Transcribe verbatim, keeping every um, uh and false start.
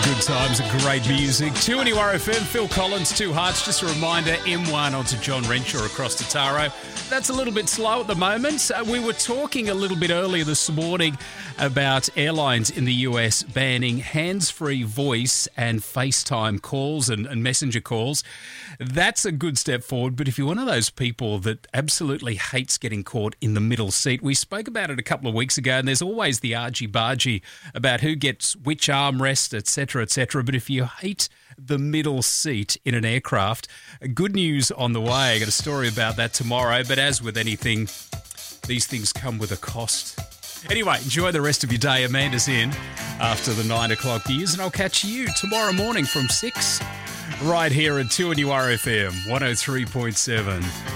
Good times and great music. two N U R F M, Phil Collins, Two Hearts. Just a reminder, M one onto John Renshaw across to Taro. That's a little bit slow at the moment. Uh, we were talking a little bit earlier this morning about airlines in the U S banning hands-free voice and FaceTime calls and, and messenger calls. That's a good step forward, but if you're one of those people that absolutely hates getting caught in the middle seat, we spoke about it a couple of weeks ago, and there's always the argy-bargy about who gets which armrest, et cetera, et cetera. But if you hate the middle seat in an aircraft, good news on the way. I got a story about that tomorrow, but as with anything, these things come with a cost. Anyway, enjoy the rest of your day. Amanda's in after the nine o'clock news, and I'll catch you tomorrow morning from six right here at two N U R F M one oh three point seven.